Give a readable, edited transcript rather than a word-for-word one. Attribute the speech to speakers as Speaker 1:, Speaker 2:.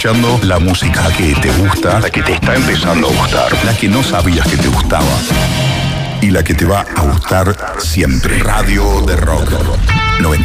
Speaker 1: escuchando la música que te gusta, la que te está empezando a gustar, la que no sabías que te gustaba y la que te va a gustar siempre. Radio de Rock 90.